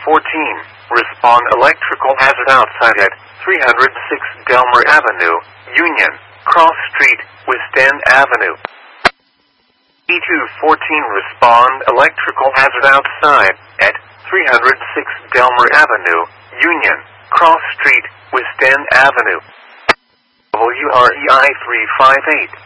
Respond electrical hazard outside at 306 Delmer Avenue, Union, Cross Street, West End Avenue. E214 respond electrical hazard outside at 306 Delmer Avenue, Union, Cross Street, West End Avenue. WREI 358.